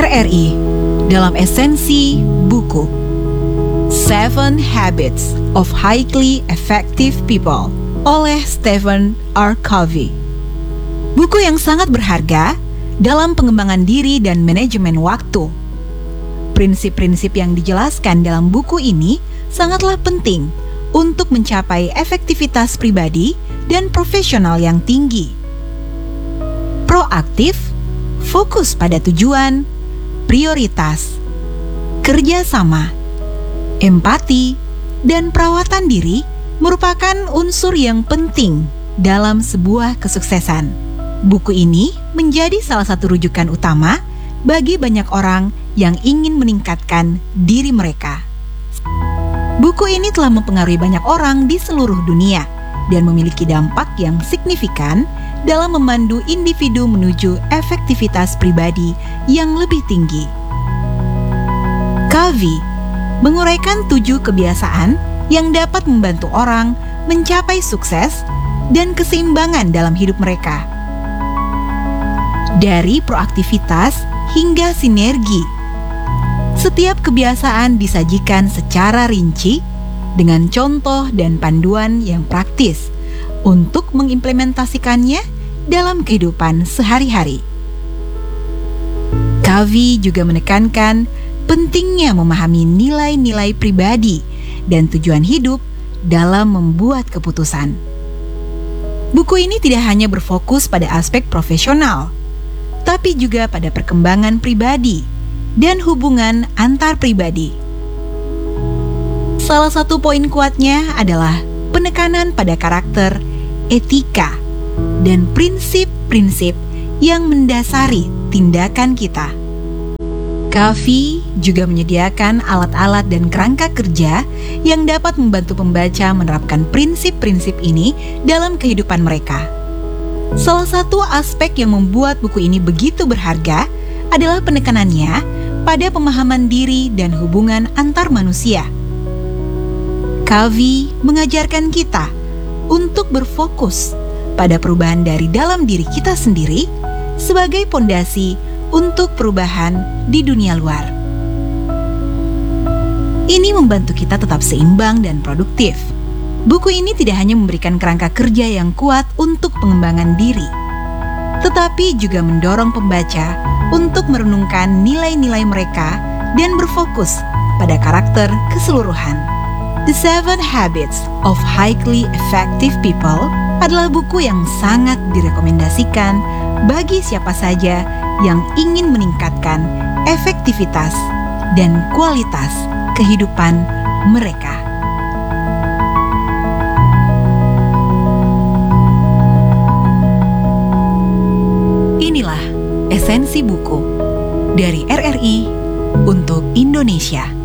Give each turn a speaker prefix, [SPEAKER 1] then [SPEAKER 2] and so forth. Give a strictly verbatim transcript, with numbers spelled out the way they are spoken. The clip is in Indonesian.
[SPEAKER 1] R R I dalam esensi buku Seven Habits of Highly Effective People oleh Stephen R. Covey. Buku yang sangat berharga dalam pengembangan diri dan manajemen waktu. Prinsip-prinsip yang dijelaskan dalam buku ini sangatlah penting untuk mencapai efektivitas pribadi dan profesional yang tinggi. Proaktif, fokus pada tujuan, prioritas, kerjasama, empati, dan perawatan diri merupakan unsur yang penting dalam sebuah kesuksesan. Buku ini menjadi salah satu rujukan utama bagi banyak orang yang ingin meningkatkan diri mereka. Buku ini telah mempengaruhi banyak orang di seluruh dunia dan memiliki dampak yang signifikan dalam memandu individu menuju efektivitas pribadi yang lebih tinggi. Covey menguraikan tujuh kebiasaan yang dapat membantu orang mencapai sukses dan keseimbangan dalam hidup mereka. Dari proaktivitas hingga sinergi, setiap kebiasaan disajikan secara rinci dengan contoh dan panduan yang praktis untuk mengimplementasikannya dalam kehidupan sehari-hari. Covey juga menekankan pentingnya memahami nilai-nilai pribadi dan tujuan hidup dalam membuat keputusan. Buku ini tidak hanya berfokus pada aspek profesional, tapi juga pada perkembangan pribadi dan hubungan antar pribadi. Salah satu poin kuatnya adalah penekanan pada karakter, etika, dan prinsip-prinsip yang mendasari tindakan kita. Covey juga menyediakan alat-alat dan kerangka kerja yang dapat membantu pembaca menerapkan prinsip-prinsip ini dalam kehidupan mereka. Salah satu aspek yang membuat buku ini begitu berharga adalah penekanannya pada pemahaman diri dan hubungan antar manusia. Covey mengajarkan kita untuk berfokus pada perubahan dari dalam diri kita sendiri sebagai pondasi untuk perubahan di dunia luar. Ini membantu kita tetap seimbang dan produktif. Buku ini tidak hanya memberikan kerangka kerja yang kuat untuk pengembangan diri, tetapi juga mendorong pembaca untuk merenungkan nilai-nilai mereka dan berfokus pada karakter keseluruhan. The Seven Habits of Highly Effective People adalah buku yang sangat direkomendasikan bagi siapa saja yang ingin meningkatkan efektivitas dan kualitas kehidupan mereka. Inilah esensi buku dari R R I untuk Indonesia.